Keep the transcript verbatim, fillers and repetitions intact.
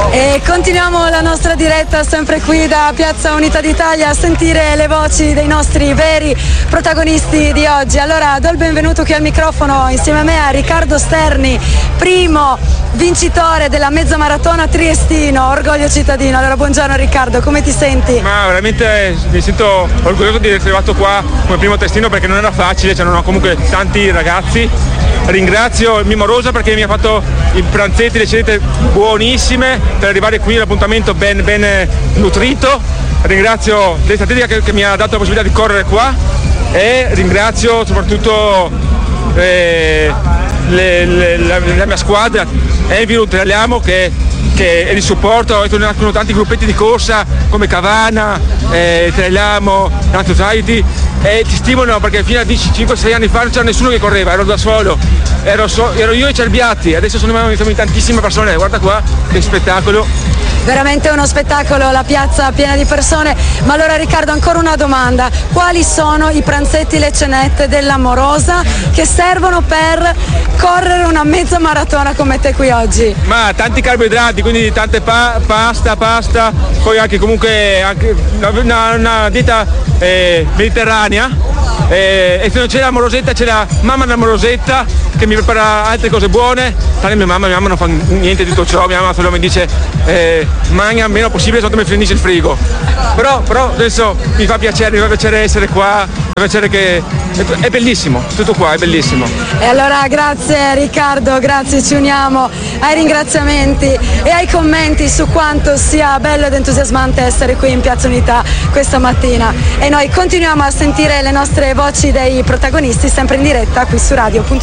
E continuiamo la nostra diretta sempre qui da Piazza Unità d'Italia a sentire le voci dei nostri veri protagonisti di oggi. Allora do il benvenuto qui al microfono insieme a me a Riccardo Sterni, primo vincitore della mezza maratona triestino, orgoglio cittadino. Allora buongiorno Riccardo, come ti senti? Ma veramente mi sento orgoglioso di essere arrivato qua come primo testino perché non era facile, c'erano comunque tanti ragazzi. Ringrazio il Mimo Rosa perché mi ha fatto i pranzetti, le cenette buonissime per arrivare qui all'appuntamento ben, ben nutrito. Ringrazio l'estetica che, che mi ha dato la possibilità di correre qua e ringrazio soprattutto eh, le, le, la, la mia squadra, Environ Traiamo che, che è di supporto, sono tanti gruppetti di corsa come Cavana, eh, Traiamo, Run Society, e ti stimolano perché fino a cinque sei anni fa non c'era nessuno che correva, ero da solo, ero, so, ero io e Cerbiatti, adesso sono in tantissime persone, guarda qua che spettacolo. Veramente uno spettacolo, la piazza piena di persone. Ma allora Riccardo, ancora una domanda: quali sono i pranzetti, le cenette dell'Amorosa che servono per correre una mezza maratona come te qui oggi? Ma tanti carboidrati, quindi tante pa- pasta, pasta, poi anche comunque anche una, una dieta eh, mediterranea. Eh, e se non c'è la Morosetta c'è la mamma della Morosetta che mi prepara altre cose buone. Tale mia mamma, mia mamma non fa niente di tutto ciò, mia mamma solo mi dice eh, mangia il meno possibile sotto mi finisce il frigo. Però, però adesso mi fa piacere, mi fa piacere essere qua, mi fa piacere che è bellissimo, tutto qua è bellissimo. E allora grazie Riccardo, grazie, ci uniamo ai ringraziamenti e ai commenti su quanto sia bello ed entusiasmante essere qui in Piazza Unità questa mattina. E noi continuiamo a sentire le nostre voci dei protagonisti sempre in diretta qui su Radio.